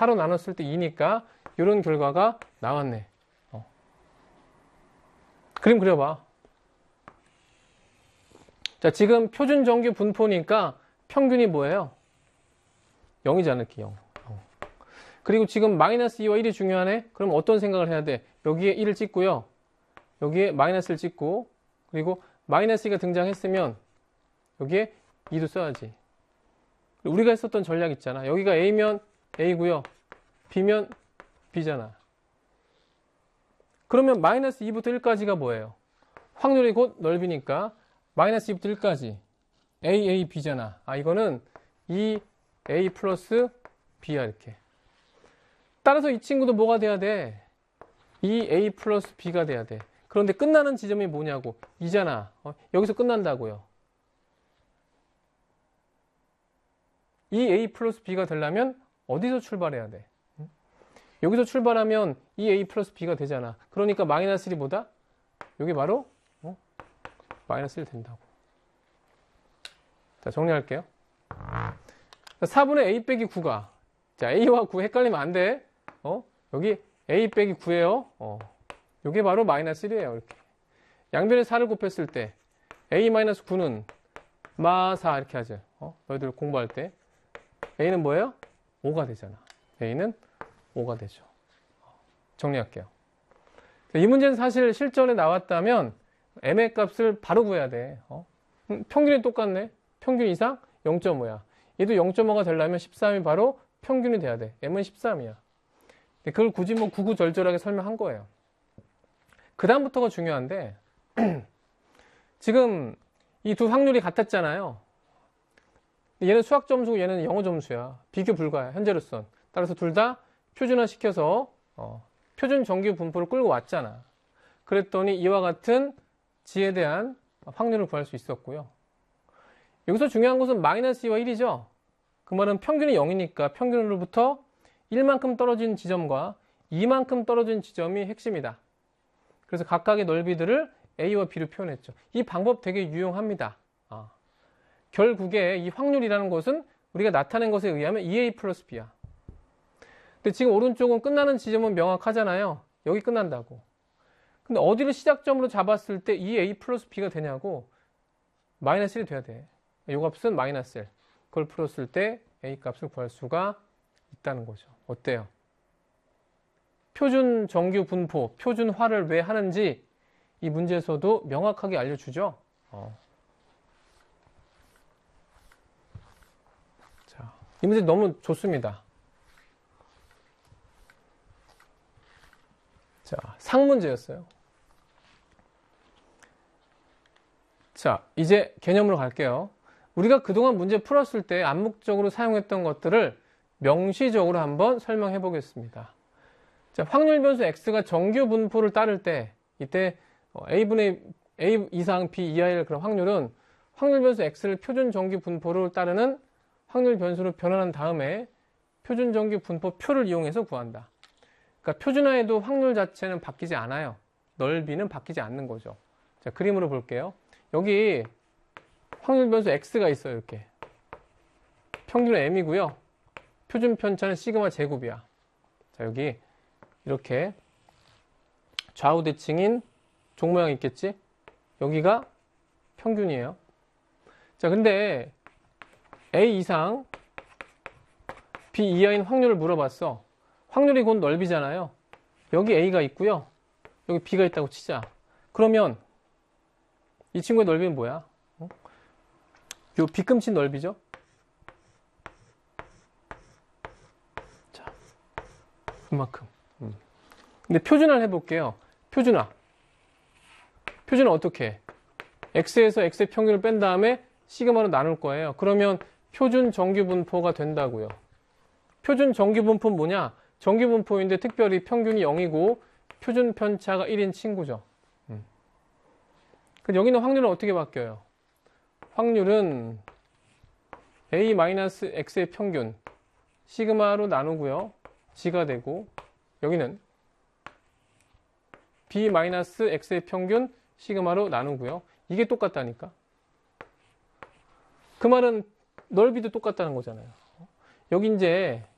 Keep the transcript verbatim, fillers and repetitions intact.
사로 나눴을 때 이니까 이런 결과가 나왔네. 어. 그림 그려봐. 자, 지금 표준 정규 분포니까 평균이 뭐예요? 영이지 않을게, 영. 어. 그리고 지금 마이너스 이와 일이 중요하네? 그럼 어떤 생각을 해야 돼? 여기에 일을 찍고요. 여기에 마이너스를 찍고, 그리고 마이너스 이가 등장했으면 여기에 이도 써야지. 우리가 했었던 전략 있잖아. 여기가 A면 A고요. B면 B잖아. 그러면 마이너스 이부터 일까지가 뭐예요? 확률이 곧 넓이니까 마이너스 이부터 일까지 A, A, B잖아. 아, 이거는 이 A 플러스 B야, 이렇게. 따라서 이 친구도 뭐가 돼야 돼? 이 A 플러스 B가 돼야 돼. 그런데 끝나는 지점이 뭐냐고. 이잖아. 어? 여기서 끝난다고요. 이 A 플러스 B가 되려면 어디서 출발해야 돼? 응? 여기서 출발하면 이 A 플러스 B가 되잖아. 그러니까 마이너스 일이 뭐다? 여기 바로 어? 마이너스 일 된다고. 자, 정리할게요. 사분의 A 빼기 구가. 자, A와 구 헷갈리면 안 돼. 어? 여기 A 빼기 구예요. 어. 이게 바로 마이너스 일이에요. 이렇게. 양변에 사를 곱했을 때 A 마이너스 구는 마 사 이렇게 하죠. 어? 너희들 공부할 때. A는 뭐예요? 오가 되잖아. A는 오가 되죠. 정리할게요. 이 문제는 사실 실전에 나왔다면 M의 값을 바로 구해야 돼. 어? 음, 평균이 똑같네. 평균 이상 영 점 오야. 얘도 영 점 오가 되려면 십삼이 바로 평균이 돼야 돼. M은 십삼이야. 그걸 굳이 뭐 구구절절하게 설명한 거예요. 그 다음부터가 중요한데 지금 이 두 확률이 같았잖아요. 얘는 수학 점수고 얘는 영어 점수야. 비교 불가야. 현재로선. 따라서 둘 다 표준화 시켜서 어, 표준 정규 분포를 끌고 왔잖아. 그랬더니 이와 같은 G에 대한 확률을 구할 수 있었고요. 여기서 중요한 것은 마이너스 이와 일이죠. 그 말은 평균이 영이니까 평균으로부터 일만큼 떨어진 지점과 이만큼 떨어진 지점이 핵심이다. 그래서 각각의 넓이들을 A와 B로 표현했죠. 이 방법 되게 유용합니다. 아. 결국에 이 확률이라는 것은 우리가 나타낸 것에 의하면 이 A 플러스 B야. 근데 지금 오른쪽은 끝나는 지점은 명확하잖아요. 여기 끝난다고. 근데 어디를 시작점으로 잡았을 때 이 A 플러스 B가 되냐고. 마이너스 일이 돼야 돼. 이 값은 마이너스 일. 그걸 풀었을 때 A 값을 구할 수가 있다는 거죠. 어때요? 표준 정규 분포, 표준화를 왜 하는지 이 문제에서도 명확하게 알려주죠. 어. 자, 이 문제 너무 좋습니다. 자, 상문제였어요. 자, 이제 개념으로 갈게요. 우리가 그동안 문제 풀었을 때 암묵적으로 사용했던 것들을 명시적으로 한번 설명해 보겠습니다. 자, 확률 변수 X가 정규 분포를 따를 때 이때 A분의 A 이상 B 이하일 그런 확률은 확률 변수 X를 표준 정규 분포를 따르는 확률 변수로 변환한 다음에 표준 정규 분포 표를 이용해서 구한다. 그러니까 표준화해도 확률 자체는 바뀌지 않아요. 넓이는 바뀌지 않는 거죠. 자, 그림으로 볼게요. 여기 확률 변수 X가 있어요. 이렇게. 평균은 M이고요. 표준 편차는 시그마 제곱이야. 자, 여기 이렇게 좌우 대칭인 종 모양이 있겠지? 여기가 평균이에요. 자, 근데 A 이상 B 이하인 확률을 물어봤어. 확률이 곧 넓이잖아요. 여기 A가 있고요. 여기 B가 있다고 치자. 그러면 이 친구의 넓이는 뭐야? 어? 요 B금친 넓이죠? 자, 그만큼. 음. 근데 표준화를 해볼게요. 표준화. 표준화 어떻게 해? X에서 X의 평균을 뺀 다음에 시그마로 나눌 거예요. 그러면 표준 정규 분포가 된다고요. 표준 정규 분포는 뭐냐? 정규 분포인데 특별히 평균이 영이고 표준 편차가 일인 친구죠. 음. 그럼 여기는 확률은 어떻게 바뀌어요? 확률은 A-X의 평균 시그마로 나누고요. G가 되고 여기는 B-X의 평균 시그마로 나누고요. 이게 똑같다니까. 그 말은 넓이도 똑같다는 거잖아요. 여기 이제